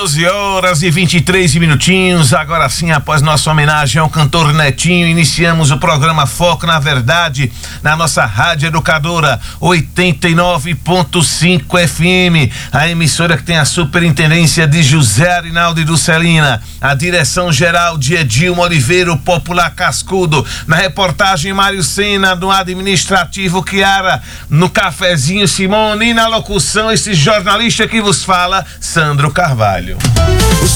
12h23. Agora sim, após nossa homenagem ao cantor Netinho, iniciamos o programa Foco na Verdade na nossa Rádio Educadora 89.5 FM, a emissora que tem a superintendência de José Arinaldo e Dulcelina, a direção geral de Edilma Oliveira, o popular cascudo, na reportagem Mário Sena, no administrativo Chiara, no cafezinho Simone e na locução esse jornalista que vos fala, Sandro Carvalho. Os